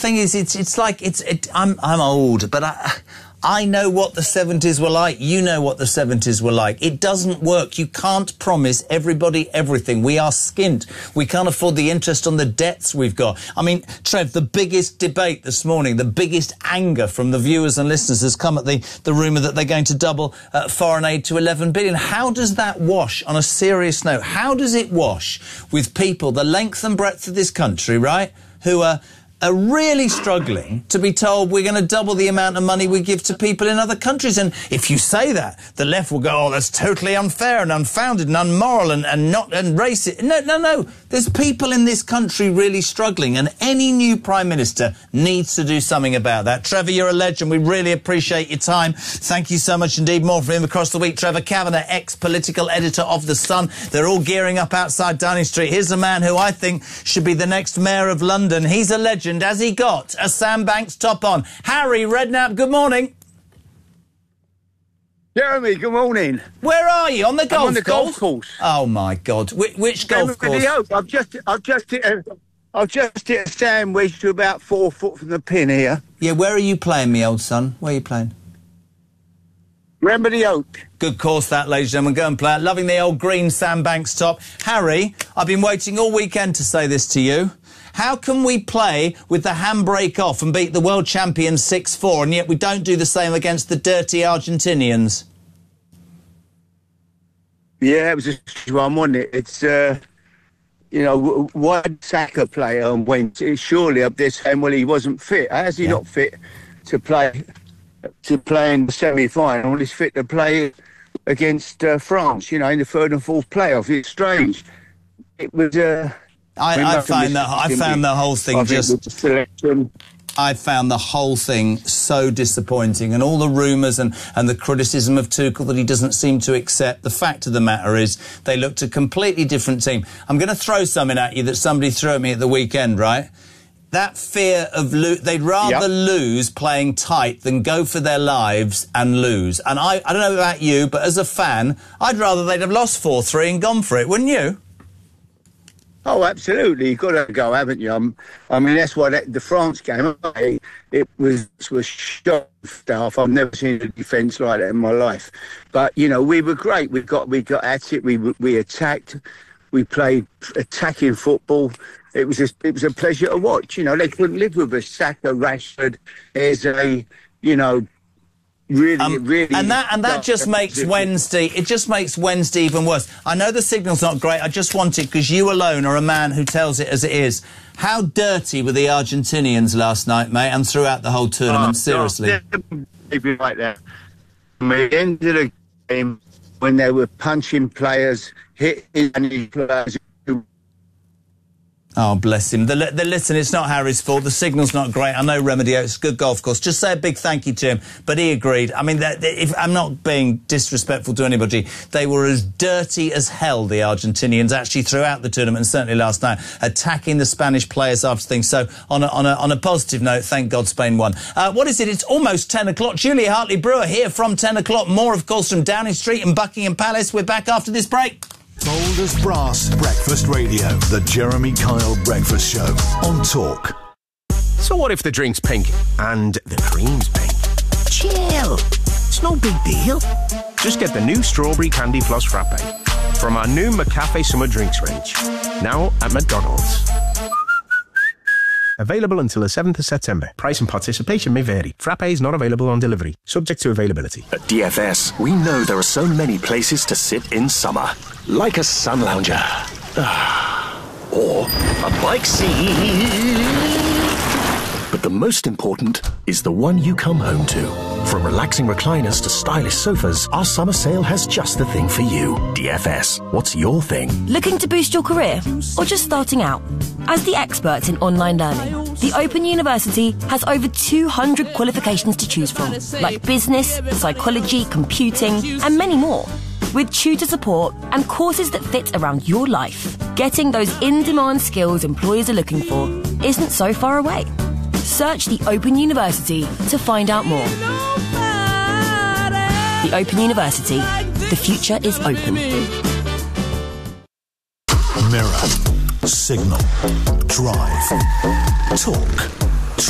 thing is, I'm old, but I know what the 70s were like. You know what the 70s were like. It doesn't work. You can't promise everybody everything. We are skint. We can't afford the interest on the debts we've got. I mean, Trev, the biggest debate this morning, the biggest anger from the viewers and listeners has come at the rumour that they're going to double foreign aid to 11 billion. How does that wash on a serious note? How does it wash with people, the length and breadth of this country, right, who are really struggling to be told we're going to double the amount of money we give to people in other countries? And if you say that, the left will go, oh, that's totally unfair and unfounded and unmoral and racist. No. There's people in this country really struggling, and any new Prime Minister needs to do something about that. Trevor, you're a legend. We really appreciate your time. Thank you so much indeed. More from him across the week. Trevor Kavanagh, ex-political editor of The Sun. They're all gearing up outside Downing Street. Here's a man who I think should be the next mayor of London. He's a legend. Has he got a Sam Banks top on? Harry Redknapp, good morning. Jeremy, good morning. Where are you? On the golf course? On the golf course. Oh my God! Which golf course? I've just hit a sandwich to about 4 foot from the pin here. Yeah, where are you playing, me old son? Where are you playing? Remember the Oak. Good course that, ladies and gentlemen. Go and play it. Loving the old green Sam Banks top. Harry, I've been waiting all weekend to say this to you. How can we play with the handbrake off and beat the world champions 6-4, and yet we don't do the same against the dirty Argentinians? Yeah, it was a one, wasn't it? It's, why did Saka play on Wednesday? Surely up there saying, well, he wasn't fit. How is he not fit to play in the semi-final? Well, he's fit to play against France, in the third and fourth playoff. It's strange. It was... I found the whole thing so disappointing, and all the rumours and the criticism of Tuchel that he doesn't seem to accept. The fact of the matter is they looked a completely different team. I'm going to throw something at you that somebody threw at me at the weekend, right? That fear of they'd rather lose playing tight than go for their lives and lose. And I don't know about you, but as a fan, I'd rather they'd have lost 4-3 and gone for it, wouldn't you? Oh, absolutely. You've got to go, haven't you? I mean, that's why the France game, it was shot stuff. I've never seen a defence like that in my life. But, we were great. We got at it. We attacked. We played attacking football. It was a pleasure to watch. They couldn't live with us. Saka, Rashford, Eze, Really, and that just makes Wednesday. It just makes Wednesday even worse. I know the signal's not great. I just want it because you alone are a man who tells it as it is. How dirty were the Argentinians last night, mate, and throughout the whole tournament? Seriously, right there. At the end of the game, when they were punching players, hitting players. Oh, bless him. Listen, it's not Harry's fault. The signal's not great. I know Remedy, it's a good golf course. Just say a big thank you to him. But he agreed. I mean, if I'm not being disrespectful to anybody, they were as dirty as hell, the Argentinians, actually throughout the tournament, and certainly last night, attacking the Spanish players after things. So, on a positive note, thank God Spain won. What is it? It's almost 10 o'clock. Julia Hartley-Brewer here from 10 o'clock. More, of course, from Downing Street and Buckingham Palace. We're back after this break. Bold as Brass Breakfast Radio, the Jeremy Kyle Breakfast Show on Talk. So what if the drink's pink and the cream's pink? Chill. It's no big deal. Just get the new Strawberry Candy Floss Frappe from our new McCafe Summer Drinks range. Now at McDonald's. Available until the 7th of September. Price and participation may vary. Frappe is not available on delivery. Subject to availability. At DFS, we know there are so many places to sit in summer. Like a sun lounger. Or a bike seat. But the most important is the one you come home to. From relaxing recliners to stylish sofas, our summer sale has just the thing for you. DFS, what's your thing? Looking to boost your career? Or just starting out? As the experts in online learning, the Open University has over 200 qualifications to choose from, like business, psychology, computing, and many more. With tutor support and courses that fit around your life, getting those in-demand skills employers are looking for isn't so far away. Search the Open University to find out more. The Open University. The future is open. Mirror. Signal. Drive. Talk.